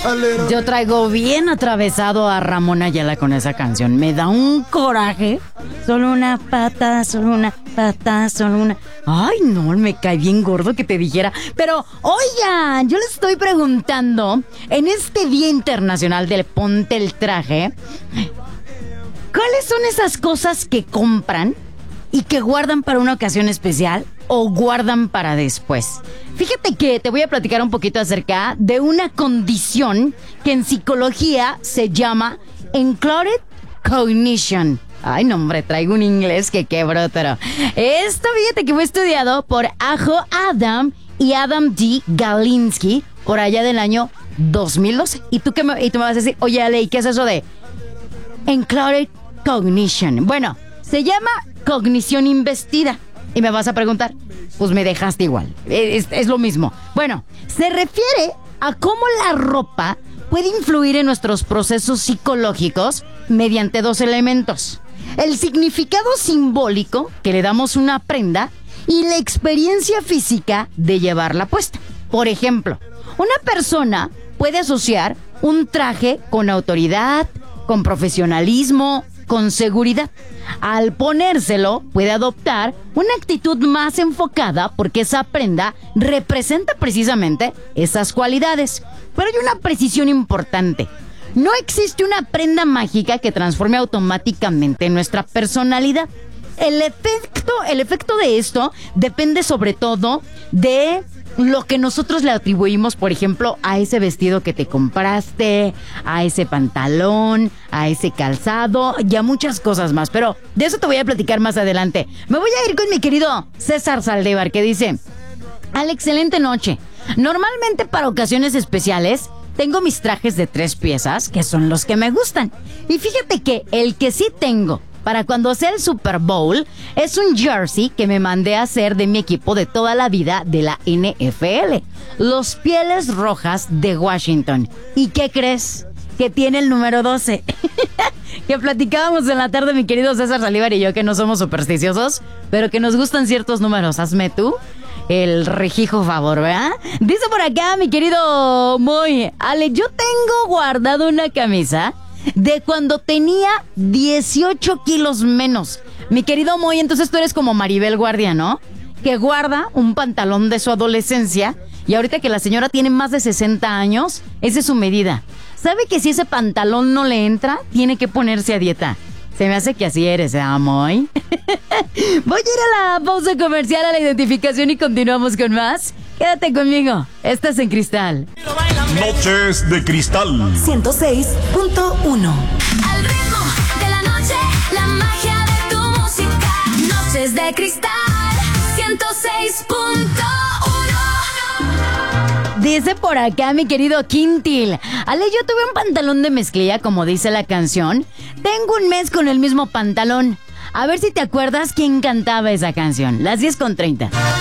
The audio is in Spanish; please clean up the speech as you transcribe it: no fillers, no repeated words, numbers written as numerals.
Yo traigo bien atravesado a Ramón Ayala con esa canción. Me da un coraje. Solo una pata, solo una pata, solo una... Ay, no, me cae bien gordo que te dijera. Pero, oigan, yo les estoy preguntando, en este Día Internacional del Ponte el Traje, ¿cuáles son esas cosas que compran y que guardan para una ocasión especial o guardan para después? Fíjate que te voy a platicar un poquito acerca de una condición que en psicología se llama Encluded Cognition. Ay, no, hombre, traigo un inglés que qué brótero. Esto, fíjate que fue estudiado por Ajo Adam y Adam D. Galinsky por allá del año 2012. Y tú me vas a decir, oye, Ale, ¿qué es eso de Encluded Cognition? Bueno, se llama cognición investida. Y me vas a preguntar, pues me dejaste igual. Es lo mismo. Bueno, se refiere a cómo la ropa puede influir en nuestros procesos psicológicos mediante dos elementos: el significado simbólico que le damos a una prenda y la experiencia física de llevarla puesta. Por ejemplo, una persona puede asociar un traje con autoridad, con profesionalismo, con seguridad. Al ponérselo, puede adoptar una actitud más enfocada porque esa prenda representa precisamente esas cualidades. Pero hay una precisión importante. No existe una prenda mágica que transforme automáticamente nuestra personalidad. El efecto de esto depende sobre todo de lo que nosotros le atribuimos, por ejemplo, a ese vestido que te compraste, a ese pantalón, a ese calzado y a muchas cosas más. Pero de eso te voy a platicar más adelante. Me voy a ir con mi querido César Saldívar, que dice: a la excelente noche. Normalmente para ocasiones especiales tengo mis trajes de 3 piezas, que son los que me gustan. Y fíjate que el que sí tengo para cuando sea el Super Bowl es un jersey que me mandé a hacer de mi equipo de toda la vida de la NFL, los Pieles Rojas de Washington. ¿Y qué crees? Que tiene el número 12. Que platicábamos en la tarde mi querido César Saldívar y yo, que no somos supersticiosos, pero que nos gustan ciertos números. Hazme tú el rejijo favor, ¿verdad? Dice por acá mi querido Moy: Ale, yo tengo guardado una camisa de cuando tenía 18 kilos menos. Mi querido Moy, entonces tú eres como Maribel Guardia, ¿no? Que guarda un pantalón de su adolescencia y ahorita que la señora tiene más de 60 años, esa es su medida. ¿Sabe que si ese pantalón no le entra, tiene que ponerse a dieta? Se me hace que así eres, ¿eh, Moy? Voy a ir a la pausa comercial, a la identificación y continuamos con más. Quédate conmigo, estás en Cristal. Noches de Cristal 106.1. Al ritmo de la noche, la magia de tu música. Noches de Cristal 106.1. Dice por acá mi querido Quintil: Ale, yo tuve un pantalón de mezclilla, como dice la canción. Tengo un mes con el mismo pantalón. A ver si te acuerdas quién cantaba esa canción. Las 10:30.